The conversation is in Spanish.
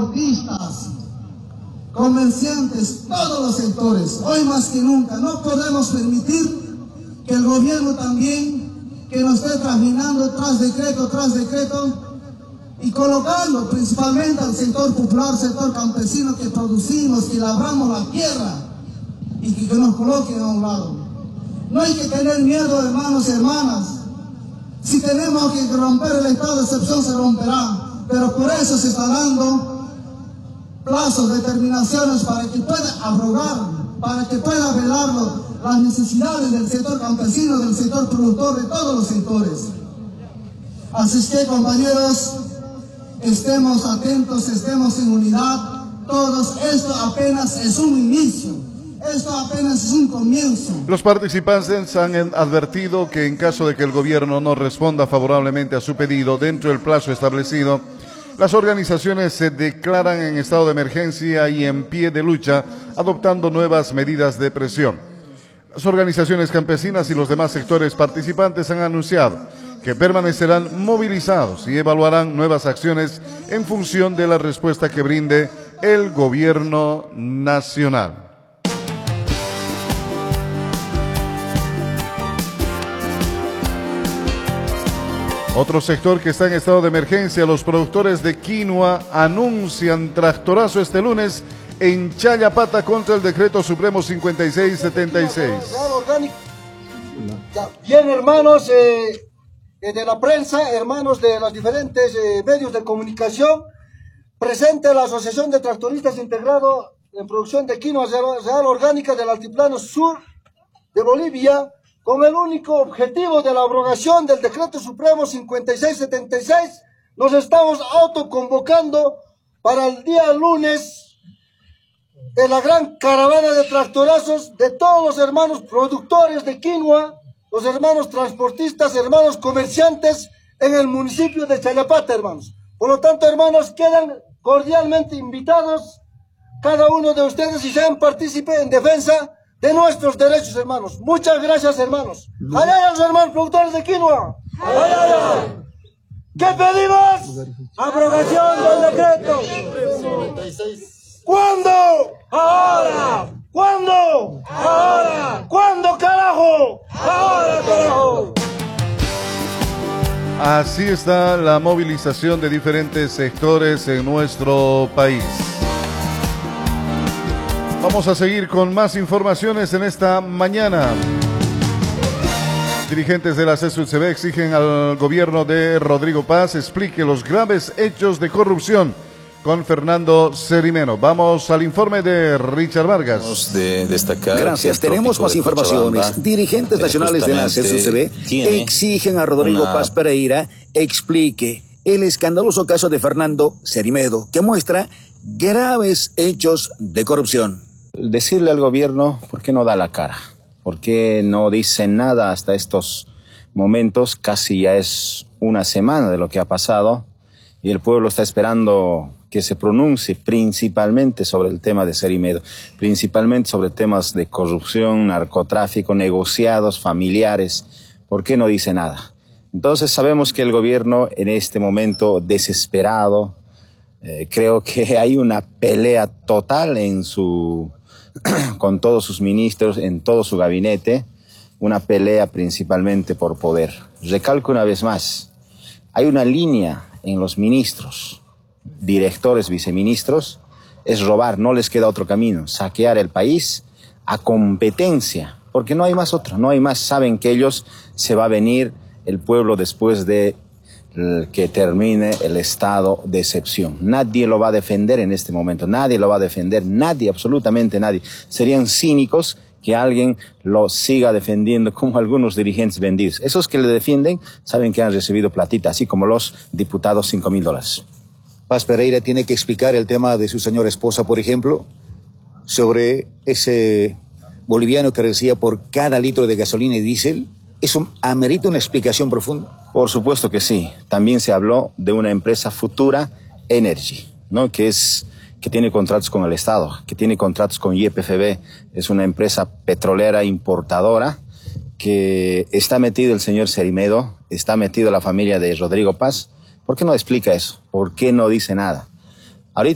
transportistas, comerciantes, todos los sectores. Hoy más que nunca no podemos permitir que el gobierno también, que nos esté trajinando tras decreto, y colocando principalmente al sector popular, sector campesino que producimos, que labramos la tierra, y que nos coloquen a un lado. No hay que tener miedo, hermanos y hermanas. Si tenemos que romper el estado de excepción, se romperá, pero por eso se está dando plazos, determinaciones para que pueda abrogar, para que pueda velar las necesidades del sector campesino, del sector productor, de todos los sectores. Así es que, compañeros, estemos atentos, estemos en unidad, todos. Esto apenas es un inicio. Esto apenas es un comienzo. Los participantes han advertido que en caso de que el gobierno no responda favorablemente a su pedido dentro del plazo establecido, las organizaciones se declaran en estado de emergencia y en pie de lucha, adoptando nuevas medidas de presión. Las organizaciones campesinas y los demás sectores participantes han anunciado que permanecerán movilizados y evaluarán nuevas acciones en función de la respuesta que brinde el gobierno nacional. Otro sector que está en estado de emergencia, los productores de quinoa anuncian tractorazo este lunes en Chayapata contra el Decreto Supremo 5676. Bien, hermanos de la prensa, hermanos de los diferentes medios de comunicación, presente la Asociación de Tractoristas Integrado en Producción de Quinoa Real Orgánica del Altiplano Sur de Bolivia, con el único objetivo de la abrogación del Decreto Supremo 5676, nos estamos autoconvocando para el día lunes en la gran caravana de tractorazos de todos los hermanos productores de quinoa, los hermanos transportistas, hermanos comerciantes en el municipio de Chayapata, hermanos. Por lo tanto, hermanos, quedan cordialmente invitados cada uno de ustedes y sean partícipes en defensa de nuestros derechos, hermanos. Muchas gracias, hermanos. ¡Allá los hermanos productores de quinoa! ¡Allá! ¿Qué pedimos? Abrogación del decreto. ¿Cuándo? ¡Ahora! ¿Cuándo? ¡Ahora! ¿Cuándo, carajo? ¡Ahora, carajo! Así está la movilización de diferentes sectores en nuestro país. Vamos a seguir con más informaciones en esta mañana. Dirigentes de la CSUCB exigen al gobierno de Rodrigo Paz explique los graves hechos de corrupción con Fernando Cerimeno. Vamos al informe de Richard Vargas. Gracias, tenemos más informaciones. Dirigentes nacionales de la CSUCB exigen a Rodrigo Paz Pereira explique el escandaloso caso de Fernando Cerimeno, que muestra graves hechos de corrupción. Decirle al gobierno, ¿por qué no da la cara? ¿Por qué no dice nada hasta estos momentos? Casi ya es una semana de lo que ha pasado y el pueblo está esperando que se pronuncie principalmente sobre el tema de Cerimeno, principalmente sobre temas de corrupción, narcotráfico, negociados, familiares. ¿Por qué no dice nada? Entonces sabemos que el gobierno en este momento desesperado, creo que hay una pelea total con todos sus ministros, en todo su gabinete, una pelea principalmente por poder. Recalco una vez más, hay una línea en los ministros, directores, viceministros, es robar, no les queda otro camino, saquear el país a competencia, porque no hay más otro, no hay más, saben que ellos se va a venir el pueblo después de que termine el estado de excepción. Nadie lo va a defender en este momento, nadie lo va a defender, nadie, absolutamente nadie. Serían cínicos que alguien lo siga defendiendo como algunos dirigentes vendidos. Esos que le defienden saben que han recibido platita, así como los diputados $5.000. Paz Pereira tiene que explicar el tema de su señora esposa, por ejemplo, sobre ese boliviano que recibía por cada litro de gasolina y diésel. ¿Eso amerita una explicación profunda? Por supuesto que sí. También se habló de una empresa Futura Energy, ¿no? que tiene contratos con el Estado, que tiene contratos con YPFB. Es una empresa petrolera importadora que está metido el señor Cerimeno, está metido la familia de Rodrigo Paz. ¿Por qué no explica eso? ¿Por qué no dice nada?